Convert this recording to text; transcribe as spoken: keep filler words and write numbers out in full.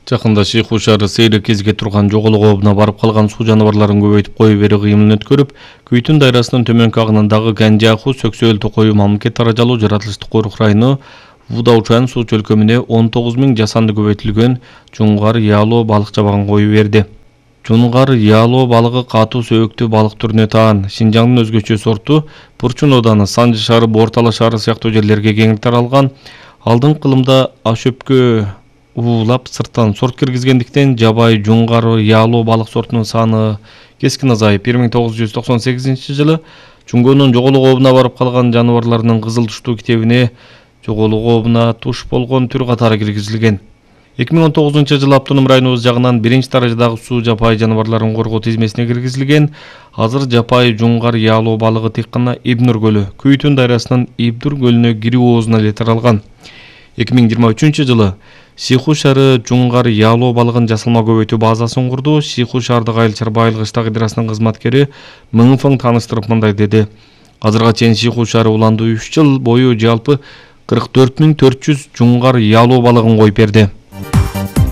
Жакында Шыйху шаары сейрек кезге турган жоголук обуна барып калган суу жаныбарларын көбөйтүп кое берүү кыймылын өткөрүп, Күйтүн дайрасынын төмөнкү агынындагы Ганжаху Сөксөөл Токою мамлекет таражалуу жаратылыштык корук району Вудаучан суу чөлкөмүнө он тогуз миң жасанды көбөйтүлгөн жунгар ялоо балык жабагын коюп берди. Жунгар ялоо балыгы катуу сөбөктүү балык түрүнө таан. Шинжаңдын өзгөчө сорту Пурчун ооданы, Санжы шаары, Бортала шаары сыяктуу жерлерге кеңири таралган. Алдыңкы кылымда ашөпкө уулап сырттан сорт киргизгендиктен жабай жунгар ялоо балык сортунун саны кескин азайып, бир миң тогуз жүз токсон сегизинчи жылы Чунгонун жоголук обуна барып калган жаныбарларынын кызыл туштуу китебине жоголук обуна туш болгон түр катары киргизилген. эки миң он тогузунчу жылы автоном районубуз жагынан биринчи даражадагы суу жапай жаныбарларын коргоо тизмесине киргизилген. Азыр жапай жунгар ялоо балыгы тек гана Ибнур көлү, Күйтүн дайрасынын Ибнур көлүнө кирүү оозуна эле таралган. эки миң жыйырма үчүнчү жылы Шыйху шаары жунгар ялоо балыгын жасалма көбөйтүү базасын курду. Шыйху шаардык Айыл чарба айыл кыштак идарасынын кызматкери Мыңфың таныштырып мындай деди. Азырга чейин Шыйху шаары уланды үч жыл бою жалпы кырк төрт миң төрт жүз жунгар ялоо балыгын коюп берди.